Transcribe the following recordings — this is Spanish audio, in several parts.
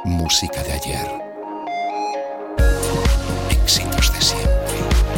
Música de ayer. Éxitos de siempre.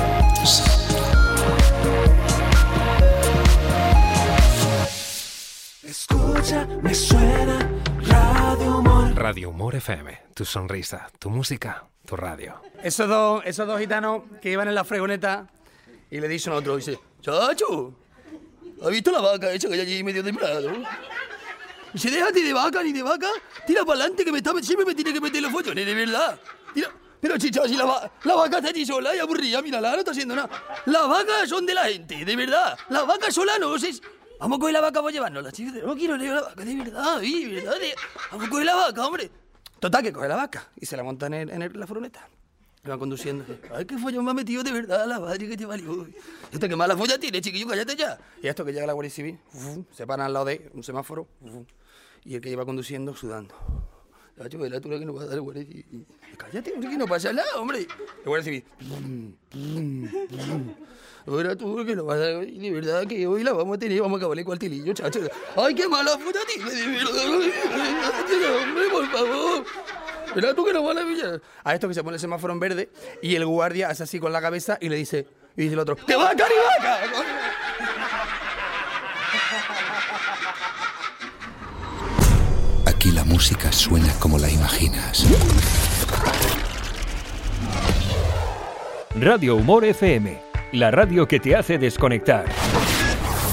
Escucha, me suena Radio Humor. Radio Humor FM, tu sonrisa, tu música, tu radio. Esos dos gitanos que iban en la fregoneta y le dice a otro, dice, chacho, ¿has visto la vaca esa que hay allí medio temprano? Dice, déjate de vaca ni de vaca, tira para adelante que siempre me tiene que meter los follones, de verdad. Tira. Pero chicha, si la vaca está allí sola y aburrida, mírala, no está haciendo nada. Las vacas son de la gente, de verdad. Las vacas solas no sé. Vamos a coger la vaca para llevárnosla, chicos. No quiero leer la vaca, de verdad, Vamos a coger la vaca, hombre. Total, que coge la vaca y se la monta en la furgoneta. Y van conduciendo. Ay, qué follón me ha metido de verdad la madre que te valió. Esto que mala folla tiene, chiquillo, cállate ya. Y esto que llega la Guardia Civil, se paran al lado de un semáforo, y el que lleva conduciendo sudando. Chacho, verás tú que no va a dar el Guardia Civil. Cállate, hombre, que no pasa nada, hombre. El Guardia Civil. Verás tú que no va a dar, de verdad que hoy la vamos a tener, vamos a acabar el cuartilillo, chacho. Ay, qué mala folla tiene, de verdad. Hombre, por favor. Verás tú que no va a la villa. A esto que se pone el semáforo en verde y el guardia hace así con la cabeza y dice el otro, ¡que vaca ni vaca! Aquí la música suena como la imaginas. Radio Humor FM, la radio que te hace desconectar.